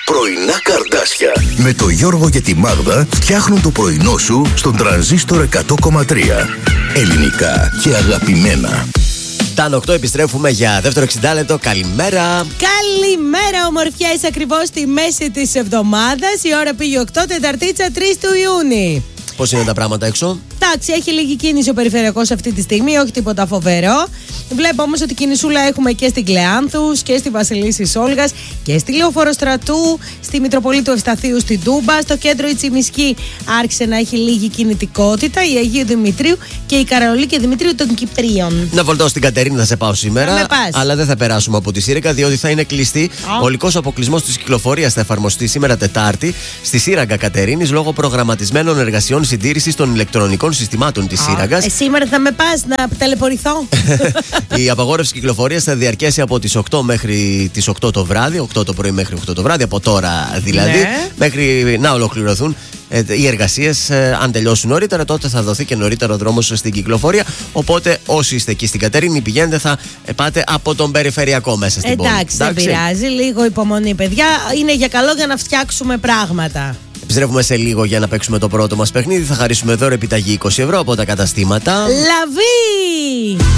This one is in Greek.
Πρωινά Καρδάσια με το Γιώργο και τη Μάγδα φτιάχνουν το πρωινό σου στον Τρανζίστορ 100,3. Ελληνικά και αγαπημένα. Τα 8 επιστρέφουμε για δεύτερο 60 λεπτό. Καλημέρα. Καλημέρα, ομορφιά. Είσαι ακριβώς στη μέση της εβδομάδας. Η ώρα πήγε 8, Τεταρτίτσα 3 του Ιούνιου. Πώς είναι τα πράγματα έξω? Εντάξει, έχει λίγη κίνηση ο περιφερειακός αυτή τη στιγμή, όχι τίποτα φοβερό. Βλέπω όμως ότι κινησούλα έχουμε και στην Κλεάνθους και στη Βασιλίσσης Όλγας και στη Λεωφόρο Στρατού, στη Μητροπολίτου Ευσταθίου στην Τούμπα. Στο κέντρο η Τσιμισκή άρχισε να έχει λίγη κινητικότητα, η Αγίου Δημητρίου και η Καραολή και Δημητρίου των Κυπρίων. Να βολτάω στην Κατερίνη, θα σε πάω σήμερα. Αλλά δεν θα περάσουμε από τη Σύραγγα, διότι θα είναι κλειστή. Ο ολικός αποκλεισμός της κυκλοφορίας θα εφαρμοστεί σήμερα Τετάρτη στη Σύραγγα Κατερίνης λόγω προγραμματισμένων εργασιών συντήρησης των ηλεκτρονικών συστημάτων της Σύραγγας. Σήμερα θα με πας να ταλαιπωρηθώ. Η απαγόρευση κυκλοφορίας θα διαρκέσει από τις 8 μέχρι τις 8 το βράδυ, 8 το πρωί μέχρι 8 το βράδυ, από τώρα δηλαδή, μέχρι να ολοκληρωθούν οι εργασίες. Αν τελειώσουν νωρίτερα, τότε θα δοθεί και νωρίτερα ο δρόμος στην κυκλοφορία. Οπότε, όσοι είστε εκεί στην Κατερίνη, πηγαίνετε, θα πάτε από τον περιφερειακό μέσα στην πόλη. Εντάξει, δεν πειράζει. Λίγο υπομονή, παιδιά. Είναι για καλό για να φτιάξουμε πράγματα. Επιστρέφουμε σε λίγο για να παίξουμε το πρώτο μας παιχνίδι. Θα χαρίσουμε δώρο επιταγή 20 ευρώ από τα καταστήματα Λαβή!